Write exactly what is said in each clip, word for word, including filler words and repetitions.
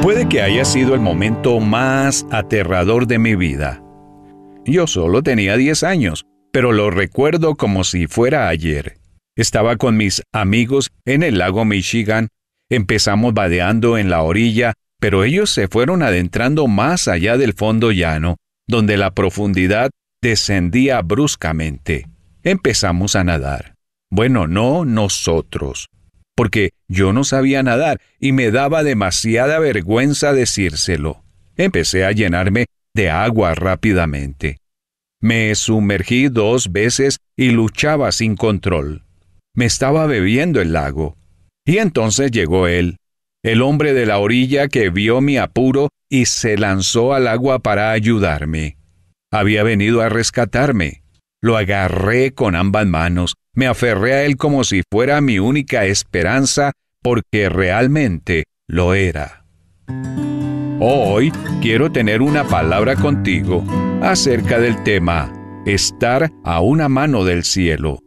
Puede que haya sido el momento más aterrador de mi vida. Yo solo tenía diez años, pero lo recuerdo como si fuera ayer. Estaba con mis amigos en el lago Michigan. Empezamos vadeando en la orilla, pero ellos se fueron adentrando más allá del fondo llano, donde la profundidad descendía bruscamente. Empezamos a nadar. Bueno, no nosotros, porque yo no sabía nadar y me daba demasiada vergüenza decírselo. Empecé a llenarme de agua rápidamente. Me sumergí dos veces y luchaba sin control. Me estaba bebiendo el lago. Y entonces llegó él, el hombre de la orilla que vio mi apuro y se lanzó al agua para ayudarme. Había venido a rescatarme. Lo agarré con ambas manos, me aferré a él como si fuera mi única esperanza, porque realmente lo era. Hoy quiero tener una palabra contigo acerca del tema, estar a una mano del cielo.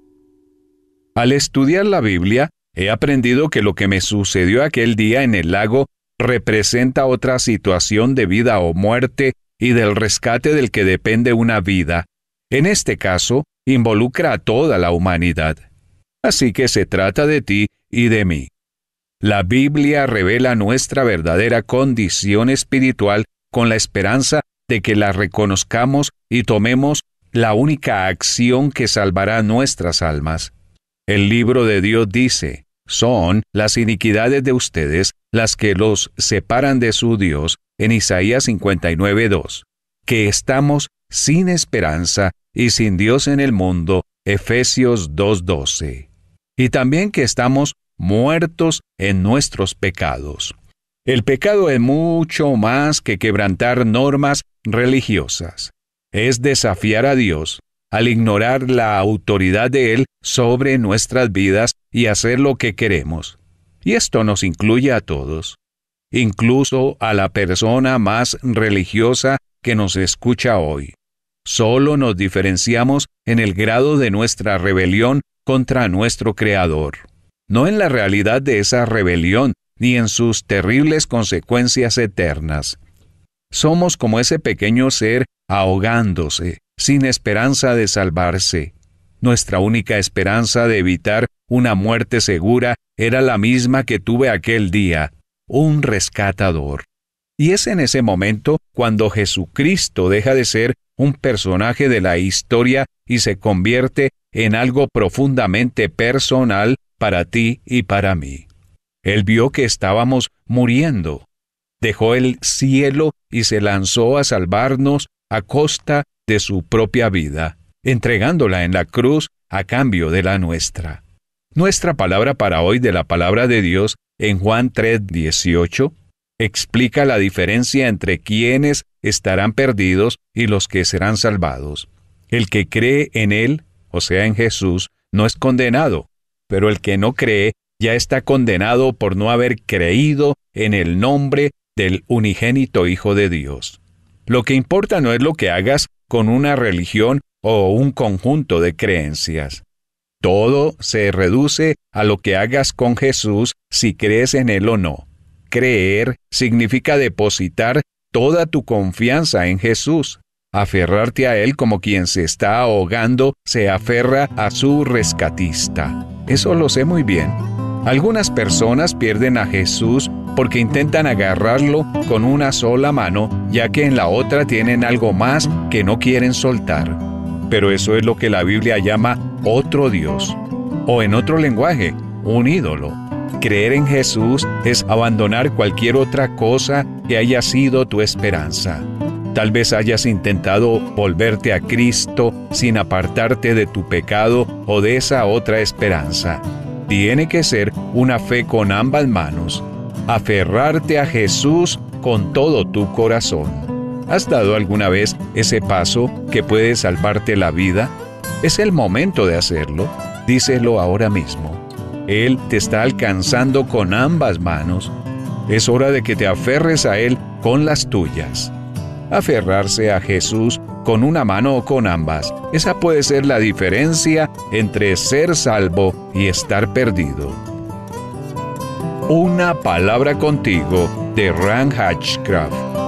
Al estudiar la Biblia, he aprendido que lo que me sucedió aquel día en el lago representa otra situación de vida o muerte y del rescate del que depende una vida. En este caso, involucra a toda la humanidad. Así que se trata de ti y de mí. La Biblia revela nuestra verdadera condición espiritual con la esperanza de que la reconozcamos y tomemos la única acción que salvará nuestras almas. El libro de Dios dice, son las iniquidades de ustedes las que los separan de su Dios, en Isaías cincuenta y nueve dos, que estamos sin esperanza y sin Dios en el mundo, Efesios dos doce. Y también que estamos muertos en nuestros pecados. El pecado es mucho más que quebrantar normas religiosas. Es desafiar a Dios al ignorar la autoridad de Él sobre nuestras vidas y hacer lo que queremos. Y esto nos incluye a todos, incluso a la persona más religiosa que nos escucha hoy. Solo nos diferenciamos en el grado de nuestra rebelión contra nuestro Creador, no en la realidad de esa rebelión, ni en sus terribles consecuencias eternas. Somos como ese pequeño ser ahogándose, sin esperanza de salvarse. Nuestra única esperanza de evitar una muerte segura era la misma que tuve aquel día, un rescatador. Y es en ese momento cuando Jesucristo deja de ser un personaje de la historia y se convierte en algo profundamente personal para ti y para mí. Él vio que estábamos muriendo. Dejó el cielo y se lanzó a salvarnos a costa de su propia vida, entregándola en la cruz a cambio de la nuestra. Nuestra palabra para hoy de la palabra de Dios en Juan tres dieciocho explica la diferencia entre quienes estarán perdidos y los que serán salvados. El que cree en Él, o sea en Jesús, no es condenado, pero el que no cree ya está condenado por no haber creído en el nombre del unigénito Hijo de Dios. Lo que importa no es lo que hagas con una religión o un conjunto de creencias. Todo se reduce a lo que hagas con Jesús si crees en Él o no. Creer significa depositar toda tu confianza en Jesús. Aferrarte a Él como quien se está ahogando se aferra a su rescatista. Eso lo sé muy bien. Algunas personas pierden a Jesús porque intentan agarrarlo con una sola mano, ya que en la otra tienen algo más que no quieren soltar. Pero eso es lo que la Biblia llama otro Dios, o en otro lenguaje, un ídolo. Creer en Jesús es abandonar cualquier otra cosa que haya sido tu esperanza. Tal vez hayas intentado volverte a Cristo sin apartarte de tu pecado o de esa otra esperanza. Tiene que ser una fe con ambas manos. Aferrarte a Jesús con todo tu corazón. ¿Has dado alguna vez ese paso que puede salvarte la vida? Es el momento de hacerlo. Díselo ahora mismo. Él te está alcanzando con ambas manos. Es hora de que te aferres a Él con las tuyas. Aferrarse a Jesús con una mano o con ambas. Esa puede ser la diferencia entre ser salvo y estar perdido. Una palabra contigo de Ran Hatchcraft.